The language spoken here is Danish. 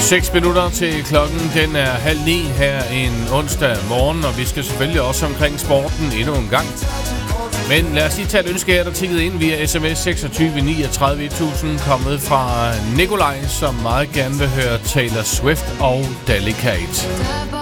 6 minutter til klokken, den er 8:30 her en onsdag morgen, og vi skal selvfølgelig også omkring sporten endnu en gang. Men lad os lige tage et ønske her, der tikket ind via sms 26 39 1000, kommet fra Nikolaj, som meget gerne vil høre Taylor Swift og Delicate.